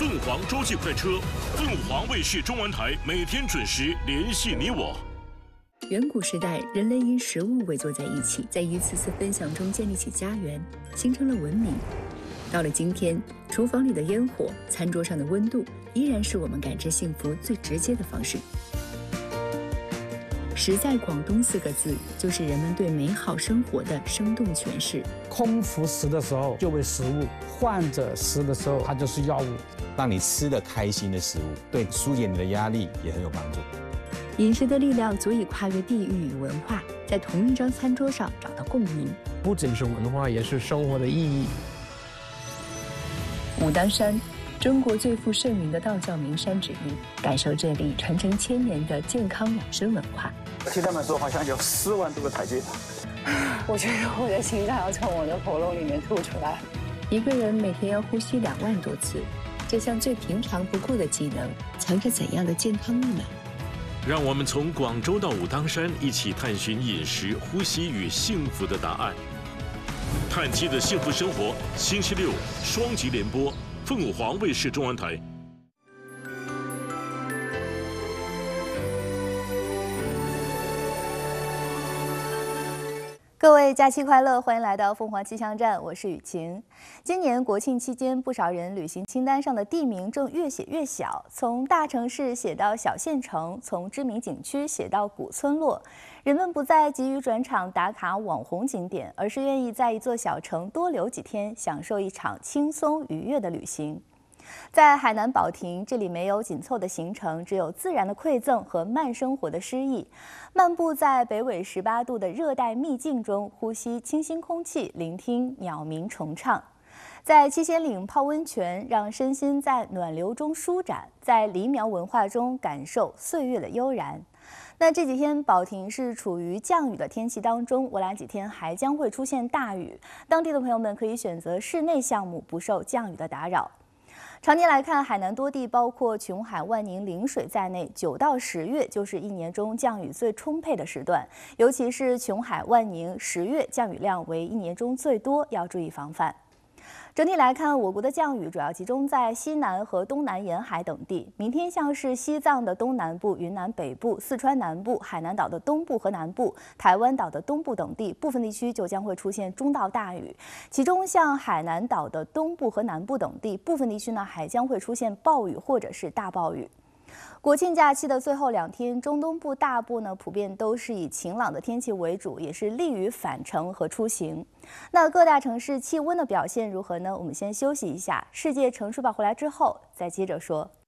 凤凰洲际快车，凤凰卫视中文台每天准时联系你我。 远古时代，人类因食物围坐在一起，在一次次分享中建立起家园，形成了文明。到了今天，厨房里的烟火，餐桌上的温度，依然是我们感知幸福最直接的方式。食在广东4个字，就是人们对美好生活的生动诠释。 空腹食的时候就为食物，患者食的时候它就是药物。 让你吃得开心的食物，对疏解你的压力也很有帮助。 饮食的力量足以跨越地域与文化，在同一张餐桌上找到共鸣。 不仅是文化，也是生活的意义。 武当山，中国最负盛名的道教名山之一，感受这里传承千年的健康养生文化。 听他们说，好像有4万多个台阶。 我觉得我的心脏要从我的喉咙里面吐出来。 一个人每天要呼吸2万多次，这项最平常不过的技能，藏着怎样的健康密码？ 让我们从广州到武当山，一起探寻饮食、呼吸与幸福的答案。碳基的幸福生活，星期六双极联播，凤凰卫视中文台。 各位假期快乐，欢迎来到凤凰气象站，我是雨晴。今年国庆期间，不少人旅行清单上的地名正越写越小，从大城市写到小县城，从知名景区写到古村落。人们不再急于转场打卡网红景点，而是愿意在一座小城多留几天，享受一场轻松愉悦的旅行。在海南保亭，这里没有紧凑的行程，只有自然的馈赠和慢生活的诗意。漫步在北纬18度的热带秘境中，呼吸清新空气，聆听鸟鸣虫唱。在七仙岭泡温泉，让身心在暖流中舒展；在黎苗文化中感受岁月的悠然。那这几天保亭是处于降雨的天气当中，未来几天还将会出现大雨，当地的朋友们可以选择室内项目，不受降雨的打扰。常年来看，海南多地包括琼海、万宁、陵水在内，9到10月就是一年中降雨最充沛的时段，尤其是琼海、万宁10月降雨量为一年中最多，要注意防范。整体来看，我国的降雨主要集中在西南和东南沿海等地。明天像是西藏的东南部、云南北部、四川南部、海南岛的东部和南部、台湾岛的东部等地，部分地区就将会出现中到大雨。其中像海南岛的东部和南部等地，部分地区呢还将会出现暴雨或者是大暴雨。国庆假期的最后2天，中东部大部呢普遍都是以晴朗的天气为主，也是利于返程和出行。那各大城市气温的表现如何呢？我们先休息一下，世界城市报回来之后再接着说。